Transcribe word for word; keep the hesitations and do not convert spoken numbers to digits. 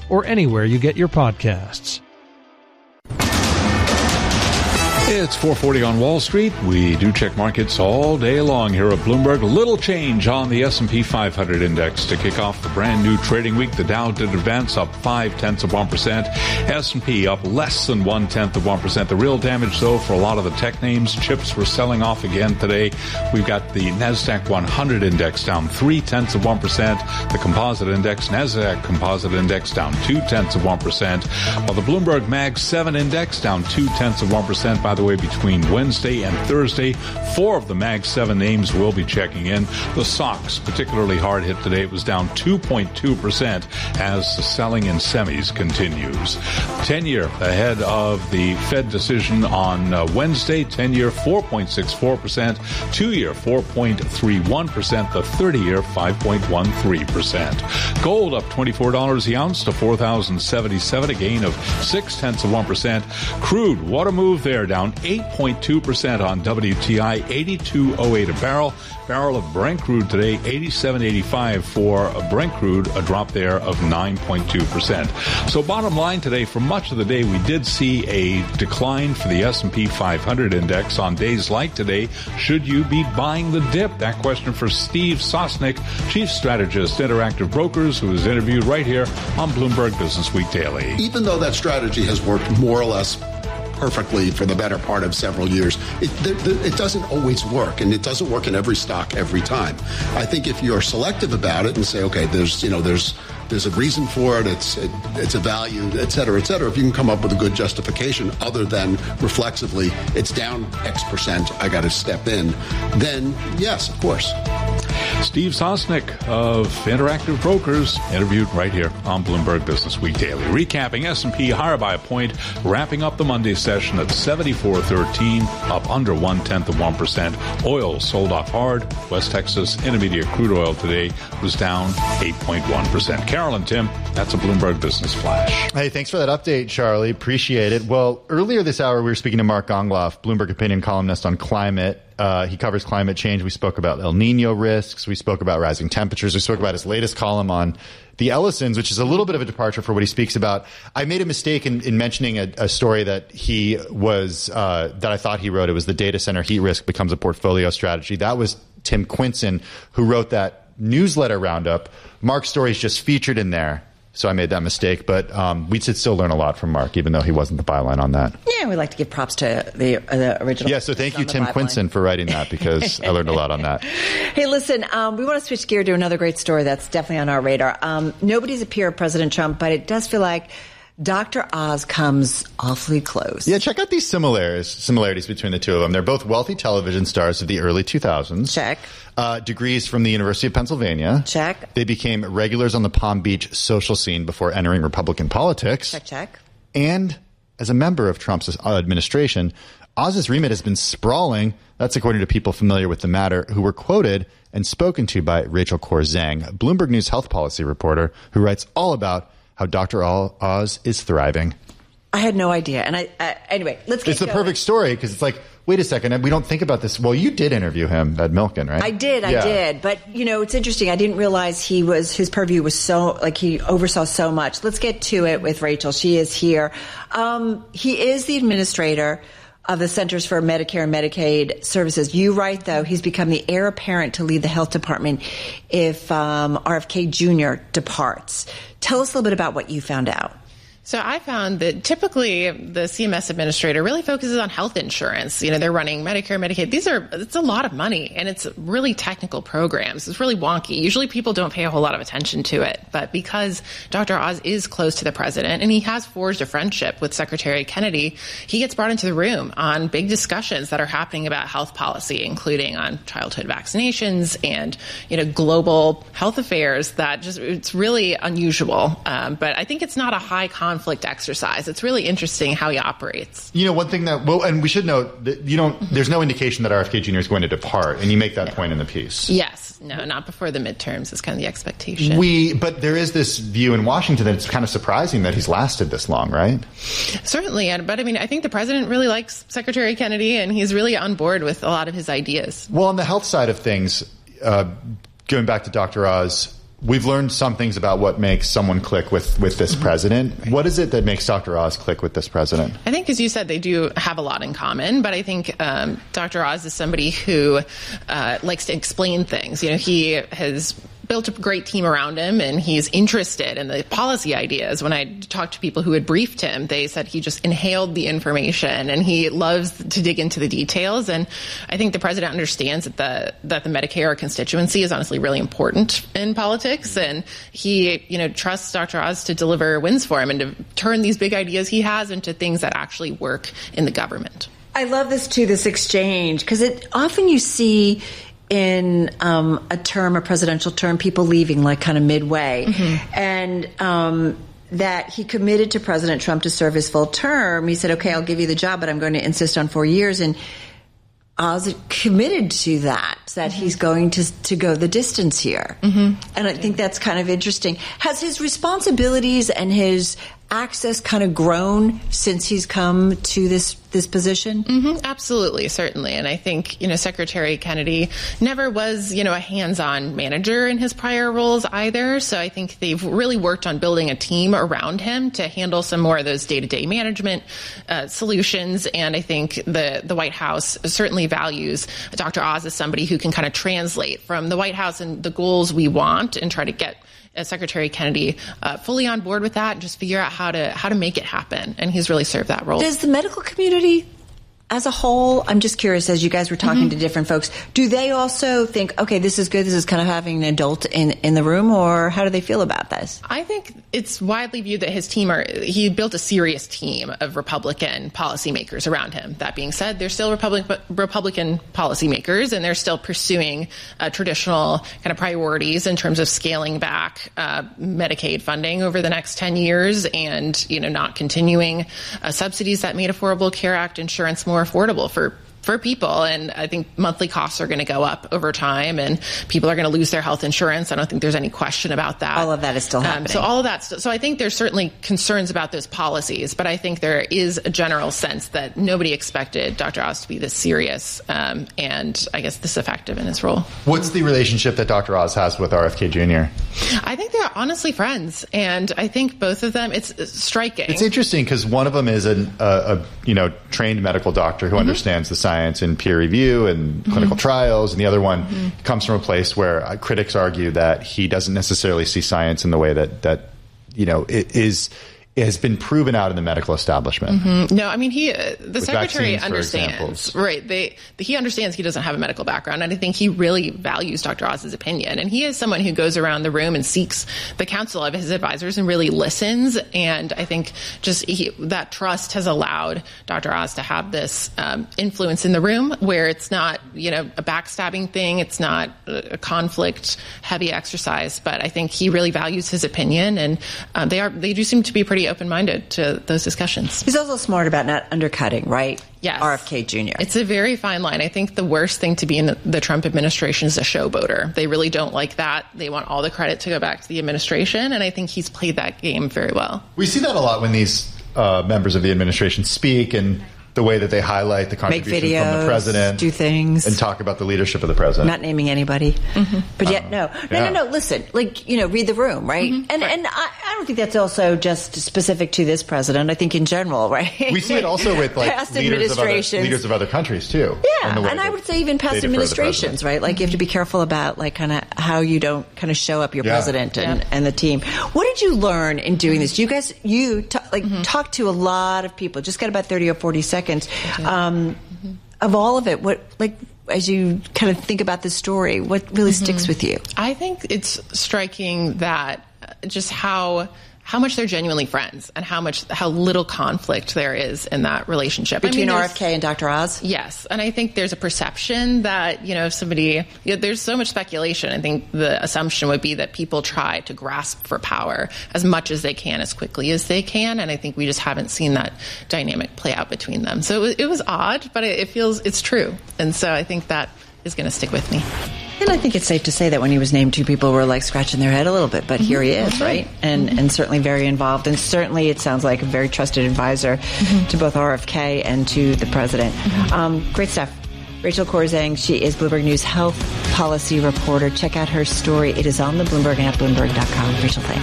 or anywhere you get your podcasts. It's four forty on Wall Street. We do check markets all day long here at Bloomberg. A little change on the S and P five hundred index to kick off the brand new trading week. The Dow did advance up five tenths of one percent. S and P up less than one tenth of one percent. The real damage, though, for a lot of the tech names, chips were selling off again today. We've got the NASDAQ one hundred index down three tenths of one percent. The composite index, NASDAQ composite index, down two tenths of one percent. While the Bloomberg Mag seven index down two tenths of one percent. By the way, between Wednesday and Thursday, four of the Mag seven names will be checking in. The S O X, particularly hard hit today, it was down two point two percent as the selling in semis continues. ten-year ahead of the Fed decision on uh, Wednesday, ten-year four point six four percent, two-year four point three one percent, the thirty-year five point one three percent. Gold up twenty-four dollars the ounce to four thousand seventy-seven, a gain of six tenths of one percent. Crude, what a move there, down eight point two percent on W T I, eighty-two oh eight a barrel. Barrel of Brent crude today, eighty-seven eighty-five for a Brent crude, a drop there of nine point two percent. So bottom line today, for much of the day, we did see a decline for the S and P five hundred index. On days like today, should you be buying the dip? That question for Steve Sosnick, Chief Strategist, Interactive Brokers, who was interviewed right here on Bloomberg Business Week Daily. Even though that strategy has worked more or less perfectly for the better part of several years, it, the, the, it doesn't always work, and it doesn't work in every stock every time. I think if you're selective about it and say, okay, there's, you know, there's there's a reason for it, it's it, it's a value, et cetera, et cetera. If you can come up with a good justification other than reflexively, it's down X percent, I got to step in, then yes, of course. Steve Sosnick of Interactive Brokers, interviewed right here on Bloomberg Business Week Daily. Recapping, S and P higher by a point, wrapping up the Monday session at seventy-four thirteen, up under one-tenth of one percent. Oil sold off hard. West Texas Intermediate crude oil today was down eight point one percent. Carol and Tim, that's a Bloomberg Business Flash. Hey, thanks for that update, Charlie. Appreciate it. Well, earlier this hour, we were speaking to Mark Gongloff, Bloomberg opinion columnist on climate. Uh, he covers climate change. We spoke about El Nino risks. We spoke about rising temperatures. We spoke about his latest column on the Ellisons, which is a little bit of a departure for what he speaks about. I made a mistake in, in mentioning a, a story that he was, uh, that I thought he wrote. It was the data center heat risk becomes a portfolio strategy. That was Tim Quinson, who wrote that newsletter roundup. Mark's story is just featured in there. So I made that mistake, but um, we should still learn a lot from Mark, even though he wasn't the byline on that. Yeah, we like to give props to the, uh, the original. Yeah, so thank you, Tim Quinson, for writing that, because I learned a lot on that. Hey, listen, um, we want to switch gear to another great story that's definitely on our radar. Um, nobody's a peer of President Trump, but it does feel like Doctor Oz comes awfully close. Yeah, check out these similarities similarities between the two of them. They're both wealthy television stars of the early two thousands. Check. Uh, degrees from the University of Pennsylvania. Check. They became regulars on the Palm Beach social scene before entering Republican politics. Check, check. And as a member of Trump's administration, Oz's remit has been sprawling. That's according to people familiar with the matter who were quoted and spoken to by Rachel Kaur Zhang, Bloomberg News health policy reporter who writes all about how Doctor Oz is thriving. I had no idea. And I, uh, anyway, let's get It's the going. perfect story, because it's like, wait a second, we don't think about this. Well, you did interview him at Milken, right? I did, I yeah. did. But, you know, it's interesting. I didn't realize he was, his purview was so, like he oversaw so much. Let's get to it with Rachel. She is here. Um, he is the administrator of the Centers for Medicare and Medicaid Services. You write, though, he's become the heir apparent to lead the health department if um, R F K Junior departs. Tell us a little bit about what you found out. So I found that typically the C M S administrator really focuses on health insurance. You know, they're running Medicare, Medicaid. These are, it's a lot of money, and it's really technical programs. It's really wonky. Usually people don't pay a whole lot of attention to it. But because Doctor Oz is close to the president and he has forged a friendship with Secretary Kennedy, he gets brought into the room on big discussions that are happening about health policy, including on childhood vaccinations and, you know, global health affairs. That just, it's really unusual. Um, but I think it's not a high conflict conflict exercise. It's really interesting how he operates. You know, one thing that, well, and we should note that you don't, there's no indication that R F K Junior is going to depart, and you make that no. point in the piece. Yes. No, not before the midterms is kind of the expectation. We, but there is this view in Washington that it's kind of surprising that he's lasted this long, right? Certainly. But I mean, I think the president really likes Secretary Kennedy, and he's really on board with a lot of his ideas. Well, on the health side of things, uh, going back to Doctor Oz, we've learned some things about what makes someone click with, with this mm-hmm. president. Right. What is it that makes Doctor Oz click with this president? I think, as you said, they do have a lot in common, but I think um, Doctor Oz is somebody who uh, likes to explain things. You know, he has built a great team around him, and he's interested in the policy ideas. When I talked to people who had briefed him, they said he just inhaled the information, and he loves to dig into the details. And I think the president understands that the that the Medicare constituency is honestly really important in politics, and he, you know, trusts Doctor Oz to deliver wins for him and to turn these big ideas he has into things that actually work in the government. I love this too, this exchange, because it often you see in um, a term, a presidential term, people leaving like kind of midway. Mm-hmm. And um, that he committed to President Trump to serve his full term. He said, okay, I'll give you the job, but I'm going to insist on four years. And Oz committed to that, that mm-hmm. he's going to to go the distance here. Mm-hmm. And I think that's kind of interesting. Has his responsibilities and his access kind of grown since he's come to this this position? Mm-hmm, absolutely, certainly. And I think, you know, Secretary Kennedy never was, you know, a hands-on manager in his prior roles either. So I think they've really worked on building a team around him to handle some more of those day-to-day management uh, solutions. And I think the, the White House certainly values Doctor Oz as somebody who can kind of translate from the White House and the goals we want and try to get Uh, Secretary Kennedy uh, fully on board with that and just figure out how to how to make it happen. And he's really served that role. Does the medical community as a whole, I'm just curious, as you guys were talking mm-hmm. to different folks, do they also think, okay, this is good, this is kind of having an adult in, in the room, or how do they feel about this? I think it's widely viewed that his team are, he built a serious team of Republican policymakers around him. That being said, they're still Republic, Republican policymakers, and they're still pursuing uh, traditional kind of priorities in terms of scaling back uh, Medicaid funding over the next ten years and, you know, not continuing uh, subsidies that made Affordable Care Act insurance more affordable for for people. And I think monthly costs are going to go up over time, and people are going to lose their health insurance. I don't think there's any question about that. All of that is still happening. Um, so all of that. St- so I think there's certainly concerns about those policies, but I think there is a general sense that nobody expected Doctor Oz to be this serious um, and I guess this effective in his role. What's the relationship that Doctor Oz has with R F K Junior? I think they're honestly friends, and I think both of them, it's, it's striking. It's interesting because one of them is an, a, a you know trained medical doctor who mm-hmm. understands the science and peer review and clinical mm-hmm. trials, and the other one mm-hmm. comes from a place where uh, critics argue that he doesn't necessarily see science in the way that that you know it is. It has been proven out in the medical establishment. Mm-hmm. No, I mean, he, uh, the With secretary vaccines, understands, right? They, he understands he doesn't have a medical background, and I think he really values Doctor Oz's opinion. And he is someone who goes around the room and seeks the counsel of his advisors and really listens. And I think just he, that trust has allowed Doctor Oz to have this um, influence in the room where it's not, you know, a backstabbing thing. It's not a conflict heavy exercise, but I think he really values his opinion, and uh, they are, they do seem to be pretty open-minded to those discussions. He's also smart about not undercutting, right? Yes. R F K Junior It's a very fine line. I think the worst thing to be in the, the Trump administration is a showboater. They really don't like that. They want all the credit to go back to the administration, and I think he's played that game very well. We see that a lot when these uh, members of the administration speak, and the way that they highlight the contribution videos, from the president, do things, and talk about the leadership of the president. Not naming anybody, mm-hmm. but yet uh, no, no, yeah. no, no. Listen, like you know, read the room, right? Mm-hmm. And right. and I, I don't think that's also just specific to this president. I think in general, right? We see it also with like past leaders of, other, administrations, leaders of other countries too. Yeah, and, and I would say even past administrations, right? Like you have to be careful about like kind of how you don't kind of show up your yeah. president and, yeah. and the team. What did you learn in doing this? You guys, you t- like mm-hmm. talk to a lot of people. Just got about thirty or forty seconds. Um, mm-hmm. Of all of it, what like as you kind of think about this story, what really mm-hmm. sticks with you? I think it's striking that just how how much they're genuinely friends and how much how little conflict there is in that relationship between I mean, R F K and Doctor Oz. Yes, and I think there's a perception that you know if somebody you know, there's so much speculation. I think the assumption would be that people try to grasp for power as much as they can, as quickly as they can, and I think we just haven't seen that dynamic play out between them. So it was, it was odd, but it, it feels it's true, and so I think that is going to stick with me. And I think it's safe to say that when he was named, two people were like scratching their head a little bit, but mm-hmm. here he is, right? And mm-hmm. and certainly very involved. And certainly it sounds like a very trusted advisor mm-hmm. to both R F K and to the president. Mm-hmm. Um, great stuff. Rachel Korzeng. She is Bloomberg News health policy reporter. Check out her story. It is on the Bloomberg and at Bloomberg dot com. Rachel, thanks.